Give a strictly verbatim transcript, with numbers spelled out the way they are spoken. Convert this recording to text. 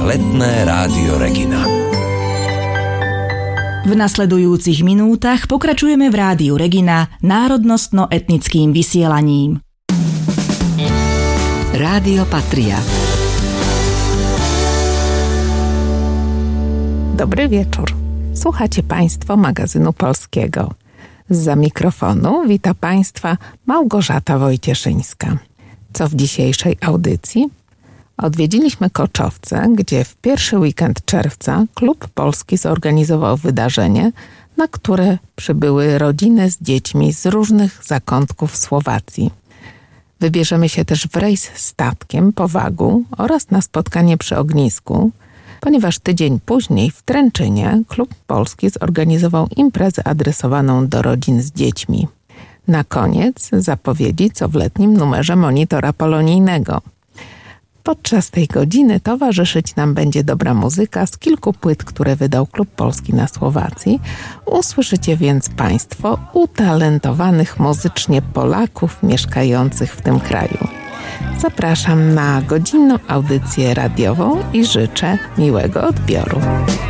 Letné rádio Regina. V nasledujúcich minútach pokračujeme v rádiu Regina národnostno-etnickým vysielaním. Rádio Patria. Dobry wieczór. Słuchacie Państwo magazynu polskiego. Zza mikrofonu wita Państwa Małgorzata Wojcieszyńska. Co w dzisiejszej audycji? Odwiedziliśmy Koczowce, gdzie w pierwszy weekend czerwca Klub Polski zorganizował wydarzenie, na które przybyły rodziny z dziećmi z różnych zakątków Słowacji. Wybierzemy się też w rejs statkiem po Wagu oraz na spotkanie przy ognisku, ponieważ tydzień później w Tręczynie Klub Polski zorganizował imprezę adresowaną do rodzin z dziećmi. Na koniec zapowiedzi, co w letnim numerze Monitora Polonijnego. Podczas tej godziny towarzyszyć nam będzie dobra muzyka z kilku płyt, które wydał Klub Polski na Słowacji. Usłyszycie więc Państwo utalentowanych muzycznie Polaków mieszkających w tym kraju. Zapraszam na godzinną audycję radiową i życzę miłego odbioru.